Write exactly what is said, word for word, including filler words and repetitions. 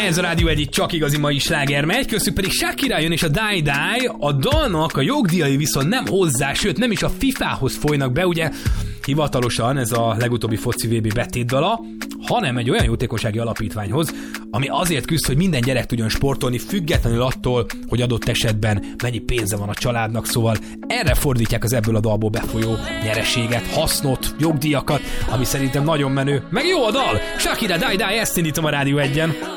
Ez a Rádió egyik csak igazi mai sláger megy, köztük pedig Shakira jön és a Die Die, a dalnak a jogdíjai viszont nem hozzá, sőt nem is a fifához folynak be, ugye hivatalosan ez a legutóbbi foci vé bé betétdala, hanem egy olyan jótékonysági alapítványhoz, ami azért küzd, hogy minden gyerek tudjon sportolni, függetlenül attól, hogy adott esetben mennyi pénze van a családnak, szóval erre fordítják az ebből a dalból befolyó nyereséget, hasznot, jogdíjakat, ami szerintem nagyon menő, meg jó a dal! Shakira, Die Die, ezt indítom a Rádió egyen.